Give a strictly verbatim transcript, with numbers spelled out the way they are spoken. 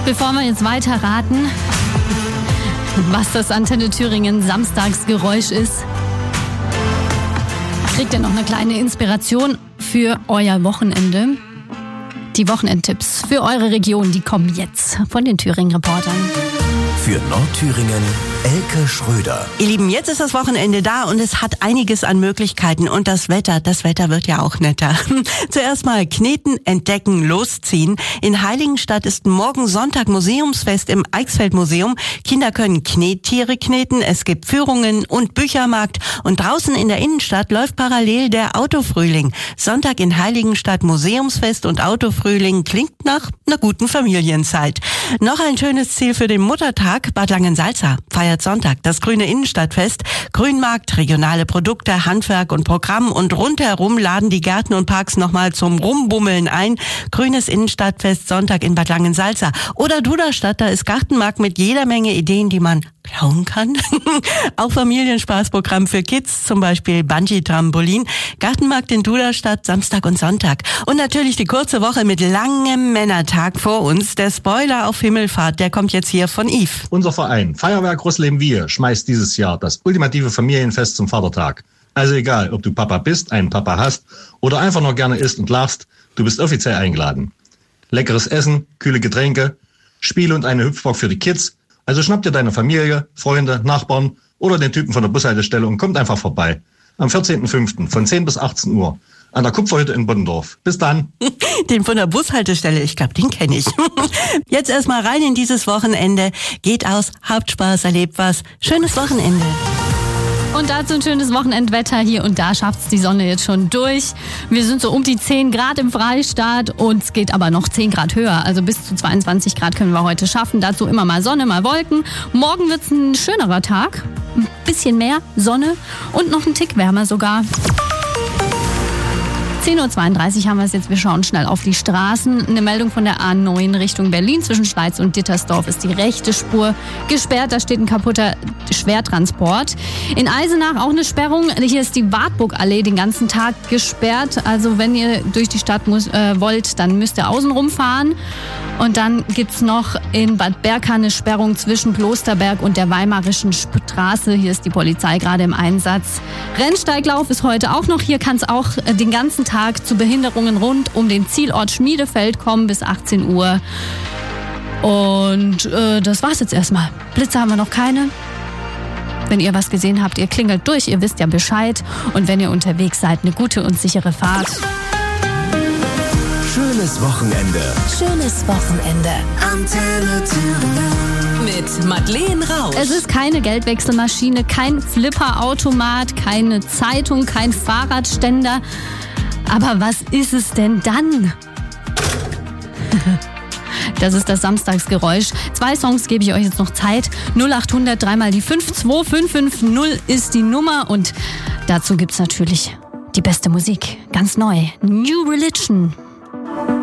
Bevor wir jetzt weiter raten, was das Antenne Thüringen Samstagsgeräusch ist, kriegt ihr noch eine kleine Inspiration für euer Wochenende. Die Wochenendtipps für eure Region, die kommen jetzt von den Thüringen-Reportern. Für Nordthüringen Elke Schröder. Ihr Lieben, jetzt ist das Wochenende da und es hat einiges an Möglichkeiten. Und das Wetter, das Wetter wird ja auch netter. Zuerst mal kneten, entdecken, losziehen. In Heiligenstadt ist morgen Sonntag Museumsfest im Eichsfeld-Museum. Kinder können Knettiere kneten, es gibt Führungen und Büchermarkt. Und draußen in der Innenstadt läuft parallel der Autofrühling. Sonntag in Heiligenstadt Museumsfest und Autofrühling klingt nach einer guten Familienzeit. Noch ein schönes Ziel für den Muttertag. Bad Langensalza feiert Sonntag das grüne Innenstadtfest. Grünmarkt, regionale Produkte, Handwerk und Programm und rundherum laden die Gärten und Parks nochmal zum Rumbummeln ein. Grünes Innenstadtfest Sonntag in Bad Langensalza. Oder Duderstadt, da ist Gartenmarkt mit jeder Menge Ideen, die man klauen kann. Auch Familienspaßprogramm für Kids, zum Beispiel Bungee-Trampolin. Gartenmarkt in Duderstadt, Samstag und Sonntag. Und natürlich die kurze Woche mit langem Männertag vor uns. Der Spoiler auf Himmelfahrt, der kommt jetzt hier von Yves. Unser Verein Feuerwerk Rossleben-Wir schmeißt dieses Jahr das ultimative Familienfest zum Vatertag. Also egal, ob du Papa bist, einen Papa hast oder einfach nur gerne isst und lachst, du bist offiziell eingeladen. Leckeres Essen, kühle Getränke, Spiele und eine Hüpfburg für die Kids. Also schnappt dir deine Familie, Freunde, Nachbarn oder den Typen von der Bushaltestelle und kommt einfach vorbei. Am vierzehnten fünften von zehn bis achtzehn Uhr an der Kupferhütte in Boddendorf. Bis dann. Den von der Bushaltestelle, ich glaube, den kenne ich. Jetzt erstmal rein in dieses Wochenende. Geht aus, habt Spaß, erlebt was. Schönes Wochenende. Und dazu ein schönes Wochenendwetter. Hier und da schafft's die Sonne jetzt schon durch. Wir sind so um die zehn Grad im Freistaat und es geht aber noch zehn Grad höher. Also bis zu zweiundzwanzig Grad können wir heute schaffen. Dazu immer mal Sonne, mal Wolken. Morgen wird's ein schönerer Tag. Ein bisschen mehr Sonne und noch ein Tick wärmer sogar. zehn Uhr zweiunddreißig haben wir es jetzt. Wir schauen schnell auf die Straßen. Eine Meldung von der A neun Richtung Berlin. Zwischen Schleiz und Dittersdorf ist die rechte Spur gesperrt. Da steht ein kaputter Schwertransport. In Eisenach auch eine Sperrung. Hier ist die Wartburgallee den ganzen Tag gesperrt. Also wenn ihr durch die Stadt muss, äh, wollt, dann müsst ihr außen rumfahren. Und dann gibt's noch in Bad Berka eine Sperrung zwischen Klosterberg und der Weimarischen Straße. Hier ist die Polizei gerade im Einsatz. Rennsteiglauf ist heute auch noch. Hier kann es auch den ganzen Tag zu Behinderungen rund um den Zielort Schmiedefeld kommen bis achtzehn Uhr. Und äh, das war's jetzt erstmal. Blitze haben wir noch keine. Wenn ihr was gesehen habt, ihr klingelt durch, ihr wisst ja Bescheid. Und wenn ihr unterwegs seid, eine gute und sichere Fahrt. Schönes Wochenende. Schönes Wochenende. Antenne Thüringen. Mit Madeleine Rausch. Es ist keine Geldwechselmaschine, kein Flipperautomat, keine Zeitung, kein Fahrradständer. Aber was ist es denn dann? Das ist das Samstagsgeräusch. Zwei Songs gebe ich euch jetzt noch Zeit. null achthundert, dreimal die fünf, zwei fünf fünf null ist die Nummer. Und dazu gibt's natürlich die beste Musik. Ganz neu. New Religion.